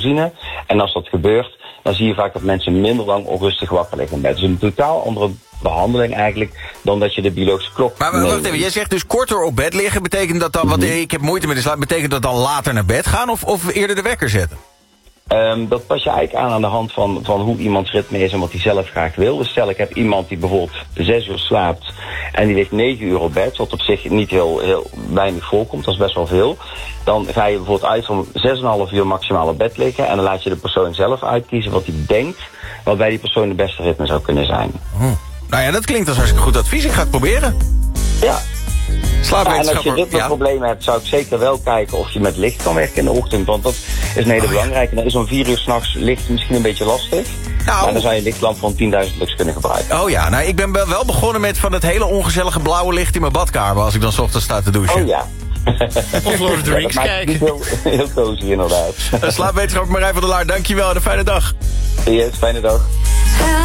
voorzien. En als dat gebeurt, dan zie je vaak dat mensen minder lang onrustig wakker liggen in bed. Dus een totaal andere behandeling eigenlijk dan dat je de biologische klok... Maar wacht even, jij zegt dus korter op bed liggen, betekent dat dan, want ik heb moeite met de slaap, betekent dat dan later naar bed gaan of eerder de wekker zetten? Dat pas je eigenlijk aan de hand van hoe iemands ritme is en wat hij zelf graag wil. Dus stel ik heb iemand die bijvoorbeeld 6 uur slaapt en die ligt 9 uur op bed, wat op zich niet heel weinig voorkomt, dat is best wel veel. Dan ga je bijvoorbeeld uit van 6,5 uur maximaal op bed liggen en dan laat je de persoon zelf uitkiezen wat hij denkt, wat bij die persoon de beste ritme zou kunnen zijn. Nou ja, dat klinkt als hartstikke goed advies. Ik ga het proberen. Ja. En als je ritmeproblemen hebt, zou ik zeker wel kijken of je met licht kan werken in de ochtend. Want dat is een hele belangrijke. Dan is om 4 uur 's nachts licht misschien een beetje lastig. Maar dan zou je een lichtlamp van 10.000 lux kunnen gebruiken. Oh ja, nou ik ben wel begonnen met van het hele ongezellige blauwe licht in mijn badkamer als ik dan 's ochtends sta te douchen. Oh ja. Of Lord of the Rings kijken. Heel cozy inderdaad. Slaapwetenschapper Marijn van der Laar, dankjewel en een fijne dag. Yes, fijne dag.